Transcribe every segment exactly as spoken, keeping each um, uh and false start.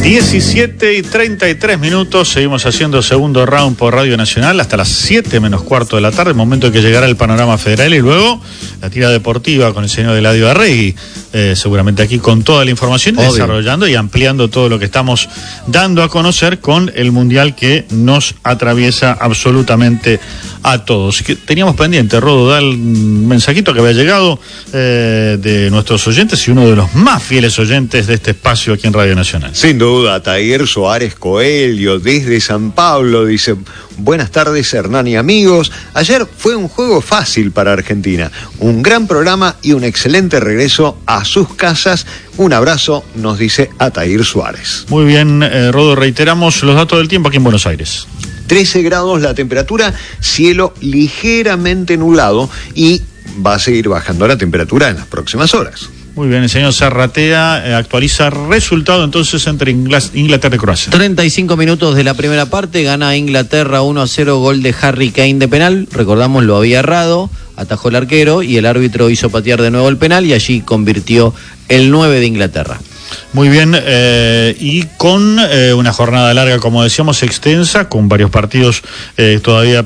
diecisiete y treinta y tres minutos, seguimos haciendo segundo round por Radio Nacional hasta las siete menos cuarto de la tarde, momento en que llegará el panorama federal y luego la tira deportiva con el señor Eladio Arregui, eh, seguramente aquí con toda la información, Obvio. desarrollando y ampliando todo lo que estamos dando a conocer con el Mundial que nos atraviesa absolutamente a todos. Teníamos pendiente, Rodo, dar el mensajito que había llegado eh, de nuestros oyentes y uno de los más fieles oyentes de este espacio aquí en Radio Nacional. Sin duda, Tair Suárez Coelho, desde San Pablo, dice: buenas tardes, Hernán y amigos. Ayer fue un juego fácil para Argentina, un gran programa y un excelente regreso a sus casas. Un abrazo, nos dice Atair Suárez. Muy bien, eh, Rodo, reiteramos los datos del tiempo aquí en Buenos Aires. trece grados la temperatura, cielo ligeramente nublado y va a seguir bajando la temperatura en las próximas horas. Muy bien, el señor Zarratea eh, actualiza resultado entonces entre Ingl- Inglaterra y Croacia. treinta y cinco minutos de la primera parte, gana Inglaterra uno a cero, gol de Harry Kane de penal, recordamos lo había errado, atajó el arquero y el árbitro hizo patear de nuevo el penal y allí convirtió el nueve de Inglaterra. Muy bien, eh, y con eh, una jornada larga, como decíamos, extensa, con varios partidos eh, todavía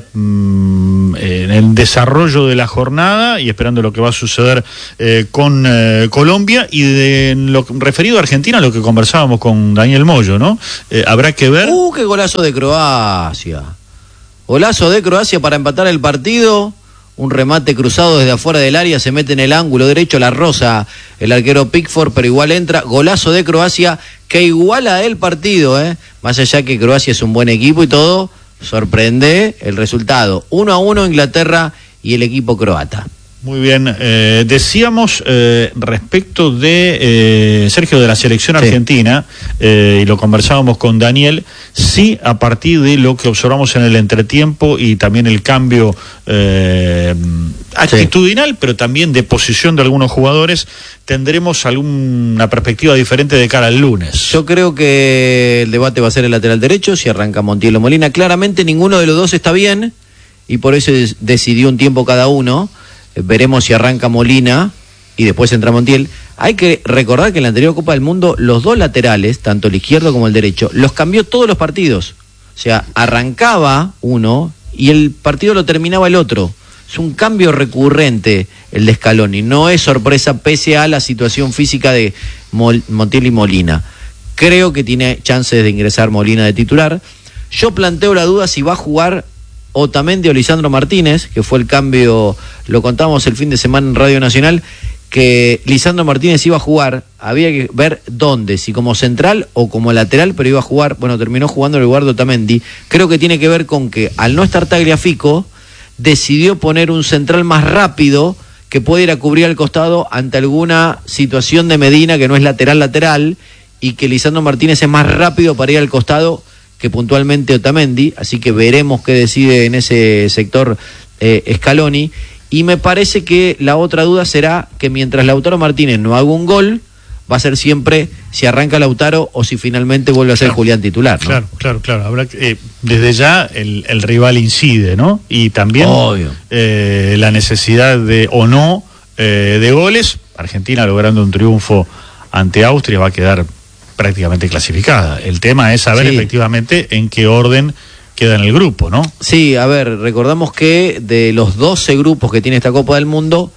mm, en el desarrollo de la jornada y esperando lo que va a suceder eh, con eh, Colombia. Y de lo referido a Argentina, lo que conversábamos con Daniel Moyo, ¿no? Eh, habrá que ver... ¡Uh, qué golazo de Croacia! Golazo de Croacia para empatar el partido. Un remate cruzado desde afuera del área, se mete en el ángulo derecho, la roza el arquero Pickford, pero igual entra. Golazo de Croacia que iguala el partido, ¿eh? Más allá que Croacia es un buen equipo y todo, sorprende el resultado. Uno a uno Inglaterra y el equipo croata. Muy bien, eh, decíamos eh, respecto de eh, Sergio, de la selección argentina, sí. eh, y lo conversábamos con Daniel, sí, a partir de lo que observamos en el entretiempo y también el cambio eh, actitudinal, sí. pero también de posición de algunos jugadores, tendremos alguna perspectiva diferente de cara al lunes. Yo creo que el debate va a ser el lateral derecho, si arranca Montiel o Molina. Claramente ninguno de los dos está bien y por eso decidió un tiempo cada uno. Veremos si arranca Molina y después entra Montiel. Hay que recordar que en la anterior Copa del Mundo los dos laterales, tanto el izquierdo como el derecho, los cambió todos los partidos. O sea, arrancaba uno y el partido lo terminaba el otro. Es un cambio recurrente el de Scaloni. No es sorpresa pese a la situación física de Mol- Montiel y Molina. Creo que tiene chances de ingresar Molina de titular. Yo planteo la duda si va a jugar Otamendi o Lisandro Martínez, que fue el cambio, lo contamos el fin de semana en Radio Nacional, que Lisandro Martínez iba a jugar, había que ver dónde, si como central o como lateral, pero iba a jugar, bueno, terminó jugando en lugar de Otamendi. Creo que tiene que ver con que al no estar Tagliafico, decidió poner un central más rápido que puede ir a cubrir al costado ante alguna situación de Medina que no es lateral-lateral y que Lisandro Martínez es más rápido para ir al costado que puntualmente Otamendi, así que veremos qué decide en ese sector eh, Scaloni, y me parece que la otra duda será que mientras Lautaro Martínez no haga un gol, va a ser siempre si arranca Lautaro o si finalmente vuelve a ser claro, Julián titular, ¿no? Claro, claro, claro, habrá que, eh, desde ya el, el rival incide, ¿no? Y también eh, la necesidad de o no eh, de goles. Argentina logrando un triunfo ante Austria va a quedar prácticamente clasificada. El tema es saber sí. efectivamente en qué orden queda en el grupo, ¿no? Sí, a ver, recordamos que de los doce grupos que tiene esta Copa del Mundo,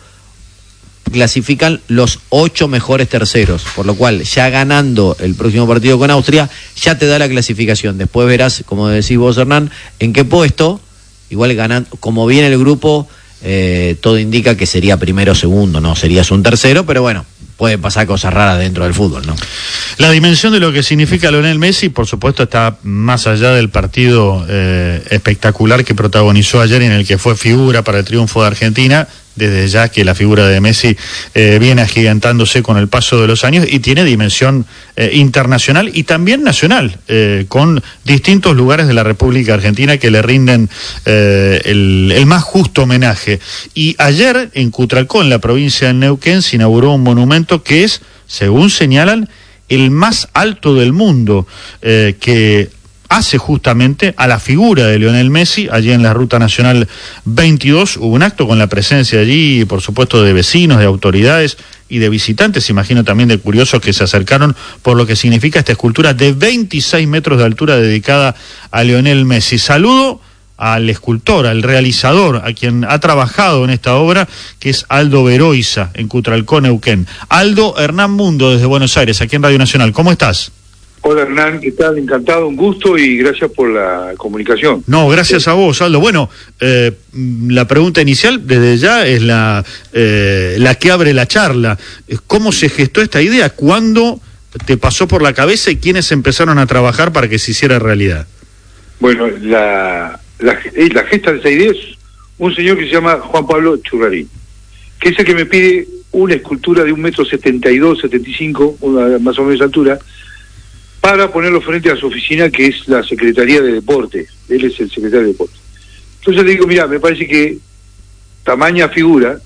clasifican los ocho mejores terceros, por lo cual ya ganando el próximo partido con Austria, ya te da la clasificación. Después verás, como decís vos, Hernán, en qué puesto, igual ganando, como viene el grupo, eh, todo indica que sería primero o segundo, no serías un tercero, pero bueno, pueden pasar cosas raras dentro del fútbol, ¿no? La dimensión de lo que significa Lionel Messi, por supuesto, está más allá del partido eh, espectacular que protagonizó ayer, en el que fue figura para el triunfo de Argentina. Desde ya que la figura de Messi eh, viene agigantándose con el paso de los años y tiene dimensión eh, internacional y también nacional, eh, con distintos lugares de la República Argentina que le rinden eh, el, el más justo homenaje. Y ayer en Cutralcó, en la provincia de Neuquén, se inauguró un monumento que es, según señalan, el más alto del mundo, eh, que hace justamente a la figura de Lionel Messi. Allí en la Ruta Nacional veintidós hubo un acto con la presencia allí, por supuesto, de vecinos, de autoridades y de visitantes, imagino también de curiosos que se acercaron por lo que significa esta escultura de veintiséis metros de altura dedicada a Lionel Messi. Saludo al escultor, al realizador, a quien ha trabajado en esta obra, que es Aldo Veroiza, en Cutralcó, Neuquén. Aldo, Hernán Mundo, desde Buenos Aires, aquí en Radio Nacional. ¿Cómo estás? Hola Hernán, ¿qué tal? Encantado, un gusto y gracias por la comunicación. No, gracias a vos, Aldo. Bueno, eh, la pregunta inicial desde ya es la, eh, la que abre la charla. ¿Cómo se gestó esta idea? ¿Cuándo te pasó por la cabeza y quiénes empezaron a trabajar para que se hiciera realidad? Bueno, la, la, la gesta de esta idea es un señor que se llama Juan Pablo Churrarín, que es el que me pide una escultura de un metro setenta y dos, setenta y cinco, una más o menos de altura, para ponerlo frente a su oficina, que es la Secretaría de Deportes. Él es el secretario de Deportes. Entonces le digo, mira, me parece que tamaña figura,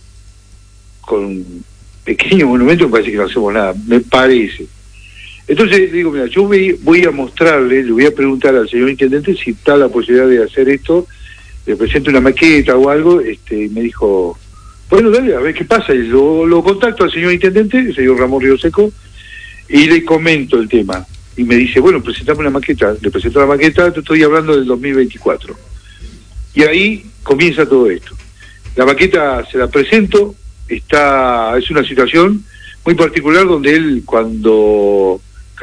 con pequeño monumento, me parece que no hacemos nada, me parece. Entonces le digo, mira, yo voy a mostrarle, le voy a preguntar al señor intendente si está la posibilidad de hacer esto, le presento una maqueta o algo, este, y me dijo, bueno, dale, a ver qué pasa. Y lo, lo contacto al señor intendente, el señor Ramón Río Seco, y le comento el tema. Y me dice, bueno, presentame una maqueta. Le presento la maqueta, te estoy hablando del dos mil veinticuatro. Y ahí comienza todo esto. La maqueta se la presento, está es una situación muy particular donde él, cuando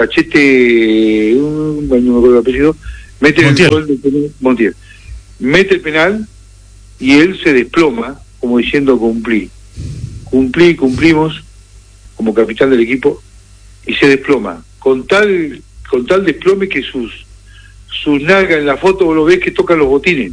Cachete, un, no me acuerdo el apellido, mete Montiel. el gol de penal, Montiel, mete el penal y él se desploma, como diciendo cumplí. Cumplí, cumplimos, como capitán del equipo, y se desploma. Con tal con tal desplome que sus sus nalgas en la foto vos lo ves que tocan los botines.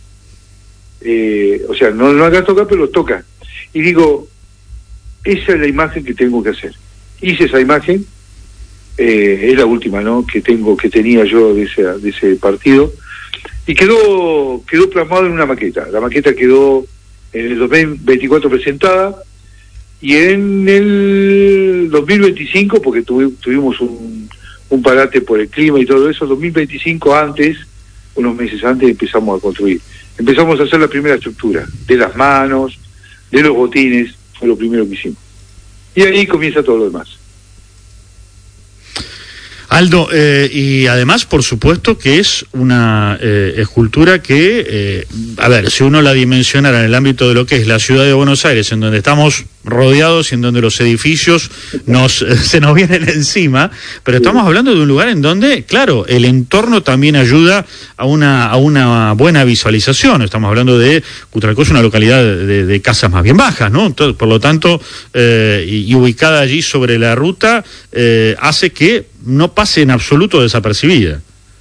Eh, o sea, no, no hagas tocar, pero los toca. Y digo, esa es la imagen que tengo que hacer. Hice esa imagen, eh, es la última, ¿no?, que tengo, que tenía yo de ese, de ese partido, y quedó quedó plasmado en una maqueta. La maqueta quedó en el dos mil veinticuatro presentada, y en el dos mil veinticinco, porque tuvi, tuvimos un, un parate por el clima y todo eso, dos mil veinticinco antes, unos meses antes, empezamos a construir. Empezamos a hacer la primera estructura, de las manos, de los botines, fue lo primero que hicimos. Y ahí comienza todo lo demás. Aldo, eh, y además, por supuesto, que es una eh, escultura que, eh, a ver, si uno la dimensionara en el ámbito de lo que es la ciudad de Buenos Aires, en donde estamos rodeados y en donde los edificios nos eh, se nos vienen encima, pero estamos hablando de un lugar en donde, claro, el entorno también ayuda a una a una buena visualización. Estamos hablando de Cutralcó, es una localidad de, de, de casas más bien bajas, ¿no? Entonces, por lo tanto, eh, y, y ubicada allí sobre la ruta, eh, hace que no pase en absoluto desapercibida.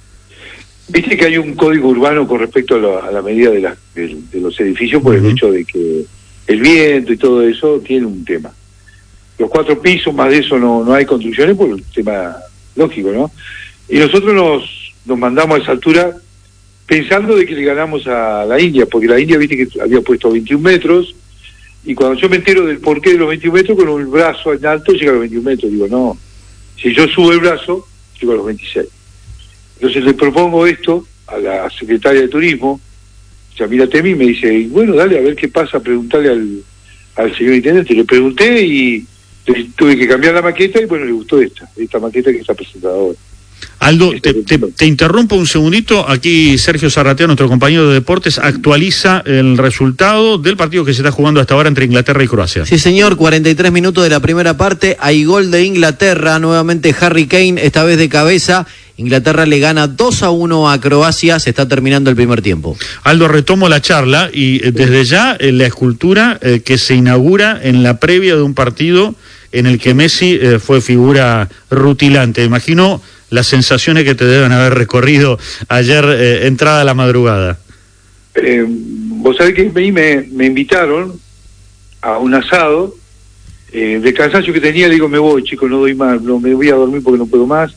Viste que hay un código urbano con respecto a, lo, a la medida de, la, de, de los edificios, por uh-huh. el hecho de que el viento y todo eso tiene un tema. Los cuatro pisos, más de eso no, no hay construcciones por el tema lógico, ¿no? Y nosotros nos, nos mandamos a esa altura pensando de que le ganamos a la India, porque la India, viste que había puesto veintiún metros, y cuando yo me entero del porqué de los veintiún metros, con el brazo en alto llega a los veintiún metros, digo, no, si yo subo el brazo, llego a los veintiséis. Entonces le propongo esto a la secretaria de Turismo, Yamila Temi, y me dice, bueno, dale, a ver qué pasa, preguntarle al, al señor intendente. Le pregunté y tuve que cambiar la maqueta, y bueno, le gustó esta, esta maqueta que está presentada ahora. Aldo, te, te, te interrumpo un segundito. Aquí Sergio Zarratea, nuestro compañero de deportes, actualiza el resultado del partido que se está jugando hasta ahora entre Inglaterra y Croacia. Sí, señor, cuarenta y tres minutos de la primera parte. Hay gol de Inglaterra, nuevamente Harry Kane, esta vez de cabeza. Inglaterra le gana dos a uno a Croacia, se está terminando el primer tiempo. Aldo, retomo la charla y eh, desde ya eh, la escultura eh, que se inaugura en la previa de un partido en el que Messi eh, fue figura rutilante. Imagino las sensaciones que te deben haber recorrido ayer, eh, entrada a la madrugada. Eh, vos sabés que me, me, me invitaron a un asado, eh, de cansancio que tenía, le digo, me voy, chicos, no doy más, no, me voy a dormir porque no puedo más.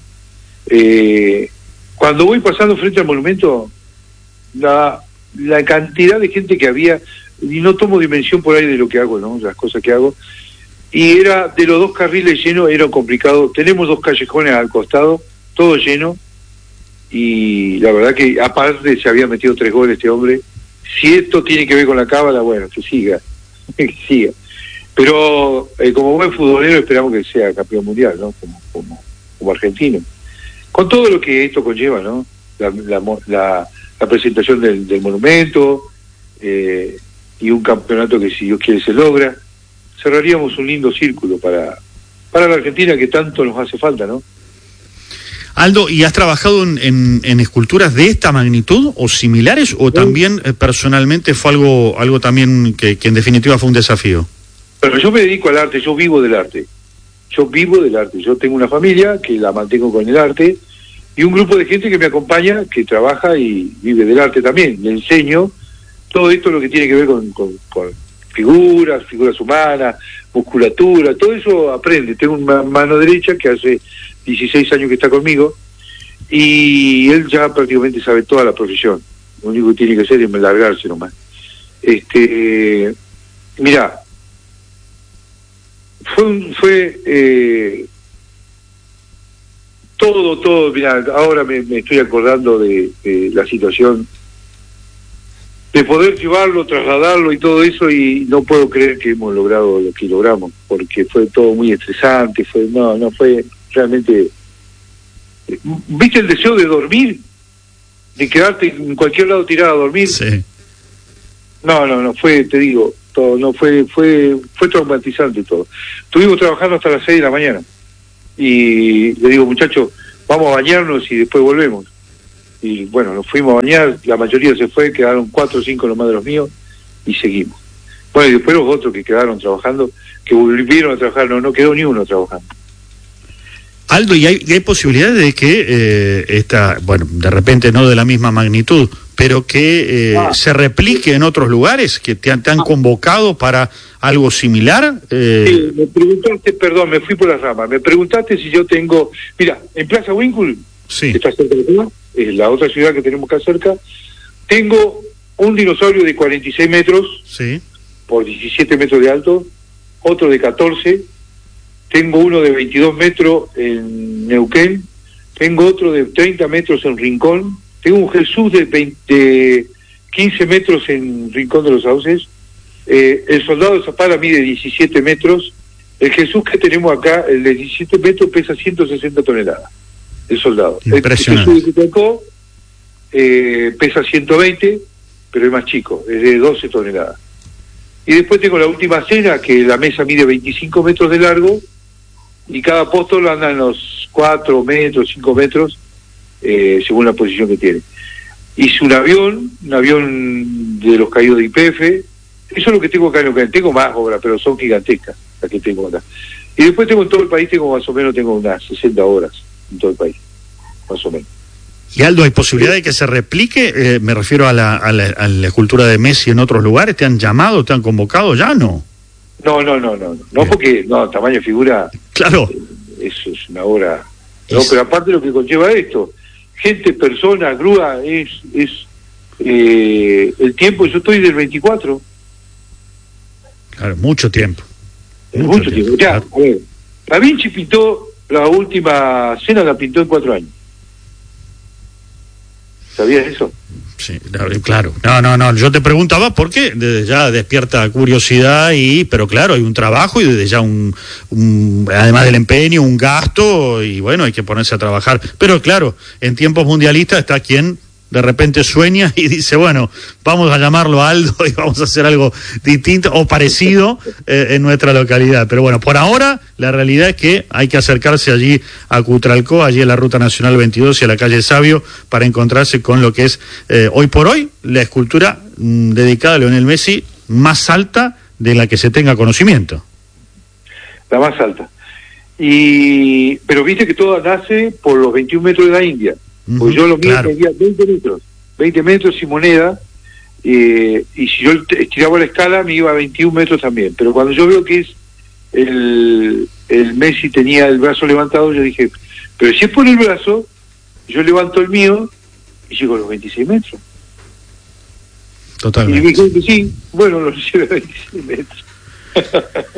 Eh, cuando voy pasando frente al monumento, la, la cantidad de gente que había, y no tomo dimensión por ahí de lo que hago, ¿no?, las cosas que hago, y era de los dos carriles llenos, era complicado. Tenemos dos callejones al costado, todo lleno, y la verdad que aparte se había metido tres goles este hombre. Si esto tiene que ver con la cábala, bueno, que siga, que siga. Pero eh, como buen futbolero esperamos que sea campeón mundial, ¿no? Como, como, como argentino. Con todo lo que esto conlleva, ¿no? La, la, la, la presentación del, del monumento, eh, y un campeonato que, si Dios quiere, se logra, cerraríamos un lindo círculo para, para la Argentina, que tanto nos hace falta, ¿no? Aldo, ¿y has trabajado en, en, en esculturas de esta magnitud o similares, o también eh, personalmente fue algo algo también que, que en definitiva fue un desafío? Pero yo me dedico al arte, yo vivo del arte. Yo vivo del arte. Yo tengo una familia que la mantengo con el arte y un grupo de gente que me acompaña, que trabaja y vive del arte también. Le enseño todo esto, lo que tiene que ver con, con, con figuras, figuras humanas, musculatura, todo eso aprende. Tengo una mano derecha que hace dieciséis años que está conmigo y él ya prácticamente sabe toda la profesión. Lo único que tiene que hacer es largarse nomás. Este, mirá, fue un, fue eh, todo, todo, mirá, ahora me, me estoy acordando de, de la situación de poder llevarlo, trasladarlo y todo eso, y no puedo creer que hemos logrado lo que logramos, porque fue todo muy estresante, fue, no, no fue realmente, ¿viste el deseo de dormir? De quedarte en cualquier lado tirado a dormir. Sí. No, no, no, fue, te digo, todo, no fue, fue, fue traumatizante todo. Estuvimos trabajando hasta las seis de la mañana, y le digo, muchachos, vamos a bañarnos y después volvemos. Y bueno, nos fuimos a bañar, la mayoría se fue, quedaron cuatro o cinco nomás de los míos, y seguimos. Bueno, y después los otros que quedaron trabajando, que volvieron a trabajar, no, no quedó ni uno trabajando. Aldo, ¿y hay, hay posibilidades de que eh, esta, bueno, de repente no de la misma magnitud, pero que eh, ah. se replique en otros lugares, que te han, te han ah. convocado para algo similar? Eh... Sí, me preguntaste, perdón, me fui por las ramas, me preguntaste si yo tengo, mira, en Plaza Winkle, sí, que está cerca de Cuba, es la otra ciudad que tenemos acá cerca, tengo un dinosaurio de cuarenta y seis metros, sí, por diecisiete metros de alto, otro de catorce, tengo uno de veintidós metros en Neuquén, tengo otro de treinta metros en Rincón, tengo un Jesús de, veinte, de quince metros en Rincón de los Sauces, eh, el soldado de Zapala mide diecisiete metros, el Jesús que tenemos acá, el de diecisiete metros, pesa ciento sesenta toneladas, el soldado. Impresionante. El Jesús que tocó eh, pesa ciento veinte, pero es más chico, es de doce toneladas. Y después tengo la última cena, que la mesa mide veinticinco metros de largo, y cada apóstol anda en los cuatro metros, cinco metros, eh, según la posición que tiene. Hice un avión, un avión de los caídos de I P F, eso es lo que tengo acá en Neuquén. Tengo más obras, pero son gigantescas las que tengo acá. Y después tengo en todo el país, tengo más o menos, tengo unas sesenta obras en todo el país, más o menos. Y Aldo, ¿hay posibilidad de que se replique? Eh, me refiero a la, a, la, a la escultura de Messi en otros lugares. ¿Te han llamado, te han convocado? Ya no. No, no, no, no, no, no, porque no, tamaño de figura, claro, eh, eso es una obra, no, es... pero aparte lo que conlleva esto, gente, persona, grúa, es, es eh, el tiempo, yo estoy del veinticuatro. Claro, mucho tiempo. Mucho, mucho tiempo, tiempo. Ya, claro. A ver, Da Vinci pintó la última cena, la pintó en cuatro años. ¿Sabías eso? Sí, claro. No, no, no. Yo te preguntaba porque desde ya despierta curiosidad, y pero claro, hay un trabajo y desde ya un, un además del empeño, un gasto, y bueno, hay que ponerse a trabajar. Pero claro, en tiempos mundialistas está quien de repente sueña y dice, bueno, vamos a llamarlo a Aldo y vamos a hacer algo distinto o parecido eh, en nuestra localidad. Pero bueno, por ahora la realidad es que hay que acercarse allí a Cutralcó, allí en la Ruta Nacional veintidós y a la calle Sabio, para encontrarse con lo que es eh, hoy por hoy la escultura mmm, dedicada a Lionel Messi más alta de la que se tenga conocimiento. La más alta. Y pero viste que todo nace por los veintiún metros de la India. Pues yo lo mío claro. medía veinte metros, veinte metros y moneda, eh, y si yo estiraba la escala me iba a veintiún metros también, pero cuando yo veo que es el, el Messi tenía el brazo levantado, yo dije, pero si es por el brazo, yo levanto el mío y llego a los veintiséis metros. Totalmente. Y me dijo que sí, bueno, los llevé a veintiséis metros.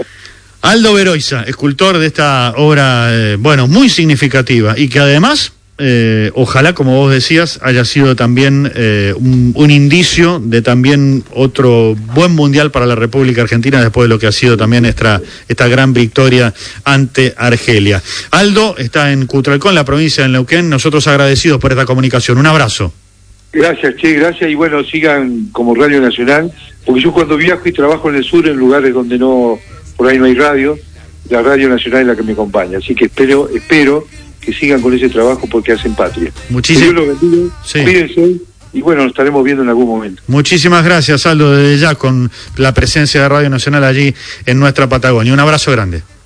Aldo Beroiza, escultor de esta obra, eh, bueno, muy significativa, y que además eh, ojalá, como vos decías, haya sido también eh, un, un indicio de también otro buen mundial para la República Argentina después de lo que ha sido también esta, esta gran victoria ante Argelia. Aldo está en Cutralcó, en la provincia de Neuquén. Nosotros agradecidos por esta comunicación. Un abrazo. Gracias, Che, gracias, y bueno, sigan como Radio Nacional, porque yo cuando viajo y trabajo en el sur, en lugares donde no, por ahí no hay radio, la Radio Nacional es la que me acompaña, así que espero, espero que sigan con ese trabajo porque hacen patria. Muchísimas gracias. Sí. Cuídense, y bueno, nos estaremos viendo en algún momento. Muchísimas gracias, Aldo, desde ya con la presencia de Radio Nacional allí en nuestra Patagonia. Un abrazo grande.